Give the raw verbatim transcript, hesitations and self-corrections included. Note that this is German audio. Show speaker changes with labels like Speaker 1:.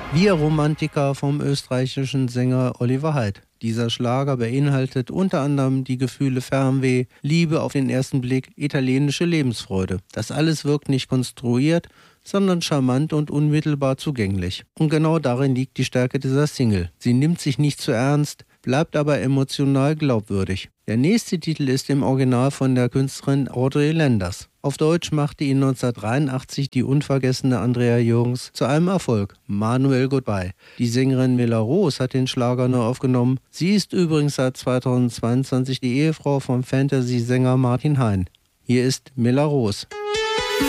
Speaker 1: Wir Romantiker vom österreichischen Sänger Oliver Heydt. Dieser Schlager beinhaltet unter anderem die Gefühle Fernweh, Liebe auf den ersten Blick, italienische Lebensfreude. Das alles wirkt nicht konstruiert, sondern charmant und unmittelbar zugänglich. Und genau darin liegt die Stärke dieser Single. Sie nimmt sich nicht zu ernst, bleibt aber emotional glaubwürdig. Der nächste Titel ist im Original von der Künstlerin Audrey Landers. Auf Deutsch machte ihn neunzehnhundertdreiundachtzig die unvergessene Andrea Jürgens zu einem Erfolg. Manuel Goodbye. Die Sängerin Mela Roos hat den Schlager neu aufgenommen. Sie ist übrigens seit zweitausendzweiundzwanzig die Ehefrau vom Fantasy-Sänger Martin Hein. Hier ist Mela Roos.